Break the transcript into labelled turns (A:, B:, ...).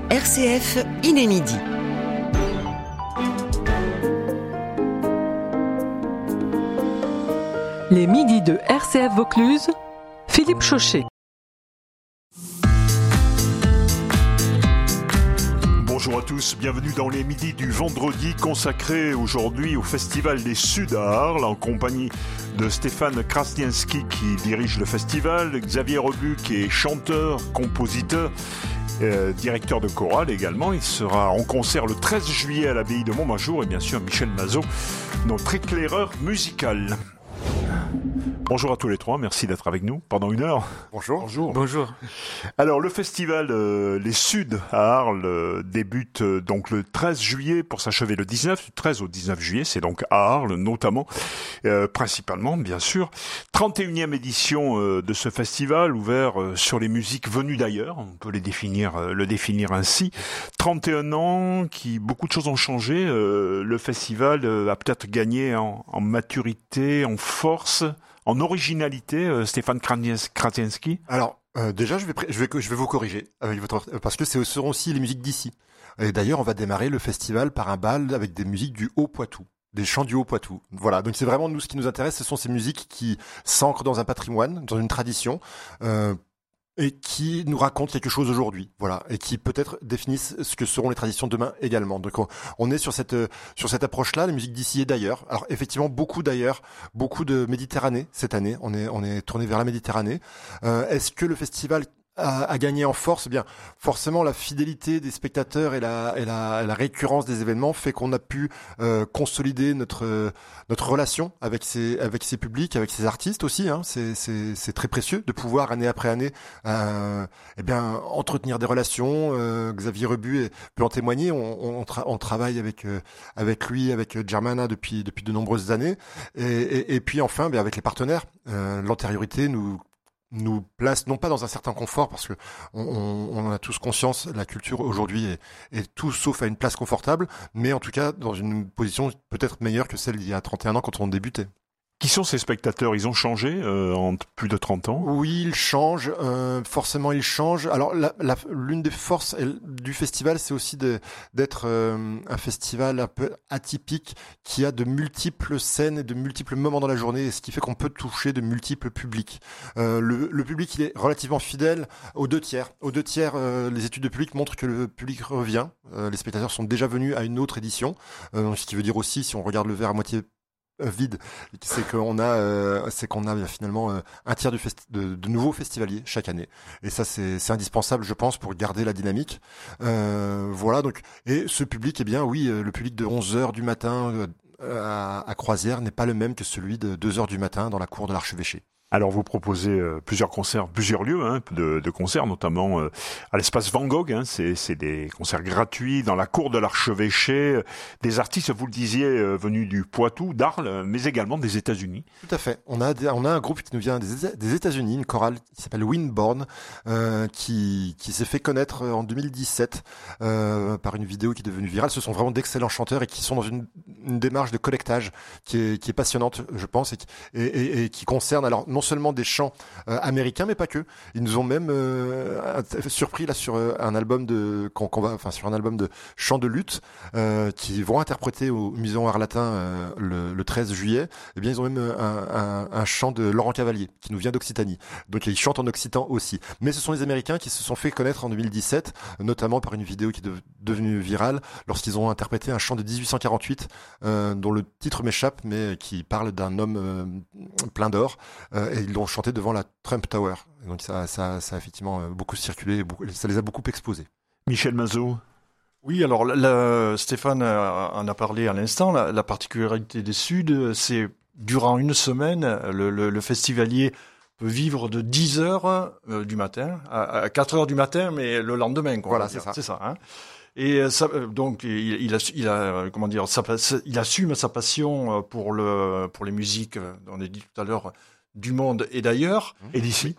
A: RCF, il est midi.
B: Les midis de RCF Vaucluse, Philippe Chauchet.
C: Bonjour à tous, bienvenue dans les midis du vendredi consacrés aujourd'hui au Festival des Suds à Arles en compagnie de Stéphane Krasnienski qui dirige le festival, Xavier Rebu qui est chanteur, compositeur, directeur de chorale également. Il sera en concert le 13 juillet à l'abbaye de Montmajour et bien sûr Michel Mazot, notre éclaireur musical. Bonjour à tous les trois, merci d'être avec nous pendant une heure.
D: Bonjour.
C: Alors le festival Les Suds à Arles débute donc le 13 juillet pour s'achever le 19, du 13 au 19 juillet, c'est donc à Arles notamment, principalement bien sûr. 31e édition de ce festival ouvert sur les musiques venues d'ailleurs, on peut le définir ainsi. 31 ans, beaucoup de choses ont changé, le festival a peut-être gagné en maturité, en force, en originalité, Stéphane Krasnienski.
D: Alors, déjà, je vais vous corriger avec parce que ce seront aussi les musiques d'ici. Et d'ailleurs, on va démarrer le festival par un bal avec des musiques du Haut-Poitou, des chants du Haut-Poitou. Voilà, donc c'est vraiment nous ce qui nous intéresse, ce sont ces musiques qui s'ancrent dans un patrimoine, dans une tradition, et qui nous racontent quelque chose aujourd'hui, voilà, et qui peut-être définissent ce que seront les traditions demain également. Donc on est sur cette approche-là, les musiques d'ici et d'ailleurs. Alors effectivement beaucoup de Méditerranée cette année. On est tourné vers la Méditerranée. Est-ce que le festival a gagné en force? Eh bien, forcément, la fidélité des spectateurs et la récurrence des événements fait qu'on a pu consolider notre relation avec ces publics, avec ces artistes aussi. Hein. C'est très précieux de pouvoir année après année, entretenir des relations. Xavier Rebu peut en témoigner. On travaille avec lui, avec Germana depuis de nombreuses années, et puis enfin, avec les partenaires. L'antériorité nous place non pas dans un certain confort parce que on en a tous conscience, la culture aujourd'hui est tout sauf à une place confortable, mais en tout cas dans une position peut-être meilleure que celle d'il y a 31 ans quand on débutait.
C: Qui sont ces spectateurs? Ils ont changé en plus de 30 ans?
D: Oui, ils changent. Forcément, ils changent. Alors, l'une des forces du festival, c'est aussi d'être un festival un peu atypique qui a de multiples scènes et de multiples moments dans la journée, ce qui fait qu'on peut toucher de multiples publics. Le public, il est relativement fidèle aux deux tiers. Aux deux tiers, les études de public montrent que le public revient. Les spectateurs sont déjà venus à une autre édition. Ce qui veut dire aussi, si on regarde le verre à moitié vide, c'est qu'on a finalement un tiers de nouveaux festivaliers chaque année, et ça c'est indispensable, je pense, pour garder la dynamique. Voilà, donc, et ce public, eh bien oui, le public de 11h du matin à Croisière n'est pas le même que celui de 2h du matin dans la cour de l'Archevêché.
C: Alors vous proposez plusieurs concerts, plusieurs lieux de concerts, notamment à l'espace Van Gogh. C'est des concerts gratuits dans la cour de l'Archevêché, des artistes, vous le disiez, venus du Poitou, d'Arles, mais également des États-Unis.
D: Tout à fait. On a un groupe qui nous vient des États-Unis, une chorale qui s'appelle Winborn, qui s'est fait connaître en 2017 par une vidéo qui est devenue virale. Ce sont vraiment d'excellents chanteurs et qui sont dans une démarche de collectage qui est passionnante, je pense, et qui concerne alors non seulement des chants américains, mais pas que. Ils nous ont même surpris là sur un album sur un album de chants de lutte qui vont interpréter au Muséum Art Latin le 13 juillet. Eh bien, ils ont même un chant de Laurent Cavalier qui nous vient d'Occitanie. Donc ils chantent en occitan aussi. Mais ce sont les Américains qui se sont fait connaître en 2017, notamment par une vidéo qui est devenue virale lorsqu'ils ont interprété un chant de 1848 dont le titre m'échappe, mais qui parle d'un homme plein d'or. Et ils l'ont chanté devant la Trump Tower. Et donc ça a effectivement beaucoup circulé, ça les a beaucoup exposés.
C: Michel Mazot.
E: Oui, alors Stéphane en a parlé à l'instant. La particularité des Suds, c'est durant une semaine, le festivalier peut vivre de 10h du matin à 4h du matin, mais le lendemain.
D: Voilà, c'est ça.
E: C'est ça. Hein. Et ça, donc il assume sa passion pour les musiques. On a dit tout à l'heure, du monde et d'ailleurs.
C: Et d'ici.